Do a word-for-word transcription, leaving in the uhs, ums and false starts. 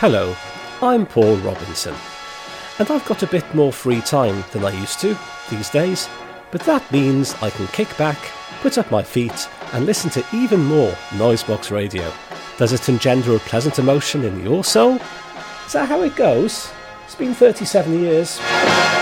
Hello, I'm Paul Robinson, and I've got a bit more free time than I used to these days, but that means I can kick back, put up my feet, and listen to even more Noisebox Radio. Does it engender a pleasant emotion in your soul? Is that how it goes? It's been thirty-seven years.